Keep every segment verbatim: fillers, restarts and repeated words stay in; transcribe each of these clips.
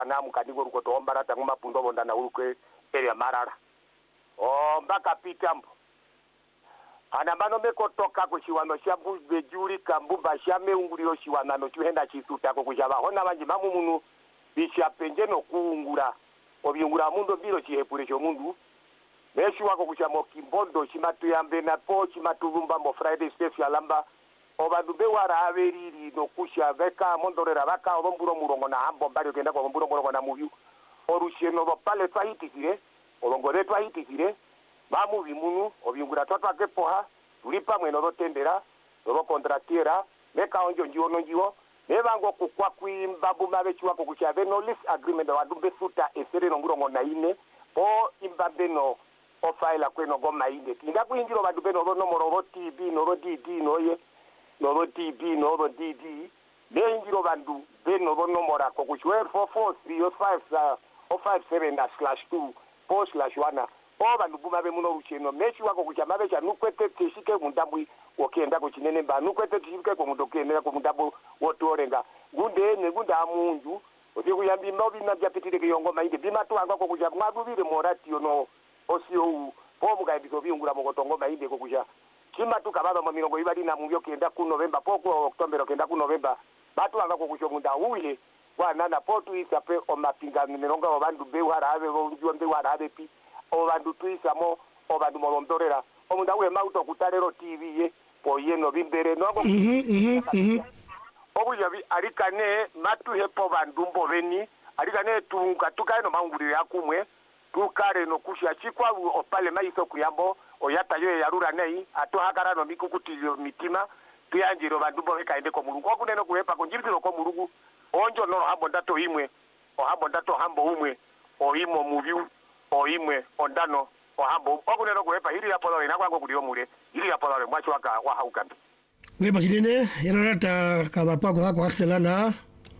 na mukadigo ruko to ombara tanguma pundo bonda na uruke area marara o mbaka pitambo ana mano meko toka kushiwano shabu bejuri kambumba shame unguliro shiwana no chuhenda chisuta ko kujaba hona banji mamu munu bisha penje no kuungura obyungura mundo biro chihepure cyo mundu meshi wako kuchamo kimbondo chimatu yambe na po chimatu lumba mo Friday special lamba obadube wara averiri no kusha veka mondorera vaka obomburo murongo na hambo mbali kenda ko obomburo murongo na muyu orusheno bo pale twahitikire olongore twahitikire mamu bimunu obyungura twatwa kepoha tulipa mweno rotendera ro contractiera meka onjo njiwo njiwo nebango kukwa kwimba bumabe chiwako kuchave no lease agreement wa dumbe suta esere no murongo na ine po imbabe no ofaila kweno goma ine kinga kuinjiro badube no no moro T V no ro D D no ye no ro T V no ro D D le injiro bandu be no no mora ko kuchwe four four three five oh five seven slash two four slash one o bandu bumabe muno rucheno mechi wako kuchamabe cha nukwete tishike mundambu okenda ko chinene ba nukwete tishike ko mundokene ko mundambu wotorenga gunde ne gunda amunju oti kuyambi mbabi na byapitire kiyongo mainde bimatu anga ko kuja mwabubire morati no osio po mugaibiko byungura mogotongo mainde ko kuja kimatu kababa mu mirongo ibali na mubyo kenda ku November poko October kenda ku November batu anga ko kujo munda uile bwana na potu isape o mapingano mirongo abandu be harabe bonjwa mbe harabe pi o bandu tuisamo o bandu molondorera o munda we mauto kutarero T V ye po yeno bimbere no ko mhm mhm obujabi arikane matu hepo bandu mboveni arikane tunga tukaino mangurire akumwe tukare no kushya chikwa opale maiso kuyambo oyata yo yarura nei atohakara no mikukutilio mitima tuyanjiro bandu bo kaende ko mulungu okuneno kuhepa konjibitiro ko mulungu onjo no hambo ndato imwe o hambo ndato hambo umwe o imo muvyu o imwe ondano o hambo okuneno kuhepa hili yapolo ina kwango kudio mure hili yapolo mwacho waka wa haukambi we masinene yarata kabapa kwa kwa xelana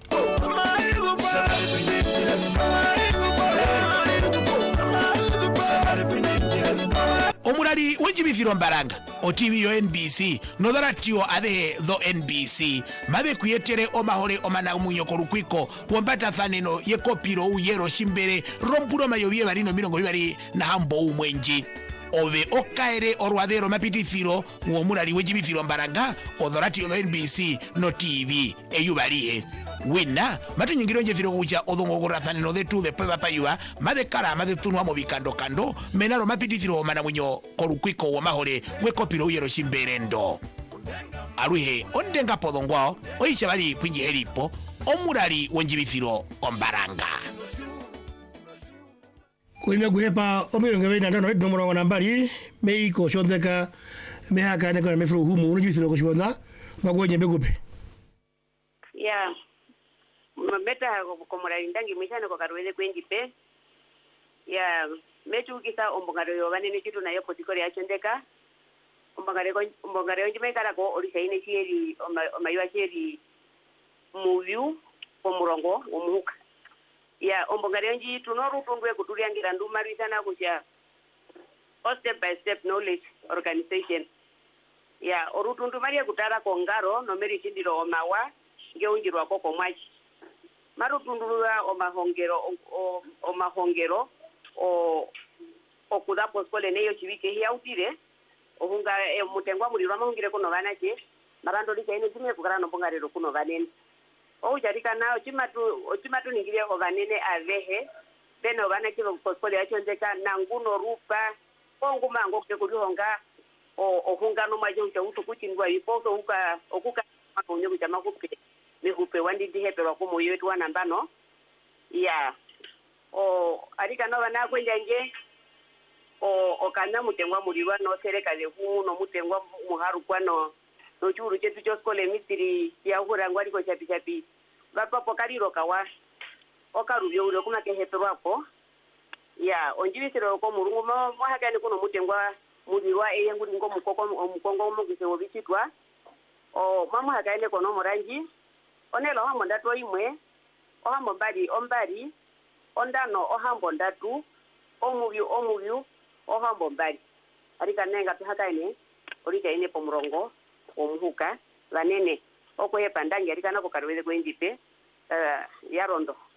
omulali wenjibifiro mbaranga o T V yo N B C nodaratio ade tho N B C mabe kuyetere omahole omana munyoko lukwiko pombata faneno ye kopiro uyero shimbere rompulo mayobie barino mirongo bibari na hambo umwenji obe okaere orwadero mapitifiro omulali wenjibifiro mbaranga odoratio tho N B C no T V eyubalihe wina matunyingiro nje viro kuja odongogora thaneno de tu de peba payua made kara made tunwa mo bikando kando menalo mapitithiro mana munyo korukwiko wa mahole we kopiro uyero shimberendo aluhe ondenga podongwao oicha bali kwinji helipo omulali wenjibithiro ombaranga kuina guhepa omirongo bina ndano edo murongo nambari meiko shonzeka mehaka ne kana mefro humu unjibithiro ko shibona bagwenye begupe ya mabeta ko morali ndangi mishana ko karweze kwenjipe ya mechu kisa ombongaro yo banene kitu na yo potikore achondeka ombongare ko ombongare onje mekara ko orisaine chieri omaywa chieri muvyu omurongo omuka ya ombongare onje tunorupungwe kutuliangira ndumarisana kucha step by step knowledge organization ya orutundu maria kutara kongaro no meri chindiro omawa ngeunjirwa koko mwachi marutundulwa omahongero o omahongero o okuda poskole neyo chibike hiautire ohunga e mutengwa mulirwa mahungire kuno banache marando likaine zime kugara no bongarero kuno banene o jarika nao chimatu chimatu ningire o banene avehe beno banache poskole yachonzeka nanguno rupa onguma ngokte kulihonga o ohunga no majo utu kuchindwa ipo so uka okuka makonyo kuchama kupe mihupe wandi dihepe wako moyo wetu wanambano ya o arika no bana kwenja nje o okana mutengwa mulirwa no sereka de hu no mutengwa muharu kwano no churu chetu choskole mitiri ya hurangwa liko chapi chapi bapa pokariro kawa okarubyo uro kuma kehepe wako ya onjibisiro ko murungu mo mwahagani kuno mutengwa mulirwa eyangu ngo mukoko omukongo mo kisewo bichitwa o mama hagaile kono morangi onelo hambo ndatu imwe ohambo mbali ombali ondano ohambo ndatu omuvyu omuvyu ohambo mbali arika nenga tuhakaine orika ine pomurongo omuhuka banene okwepa ndangi arika nako karweze kwenjipe uh, yarondo